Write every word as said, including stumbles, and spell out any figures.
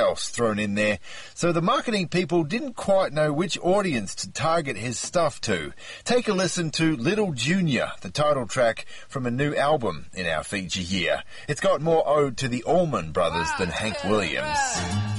else thrown in there. So the marketing people didn't quite know which audience to target his stuff to. Take a listen to Little Junior, the title track from a new album in our feature here. It's got more ode to the Allman Brothers than Hank Williams.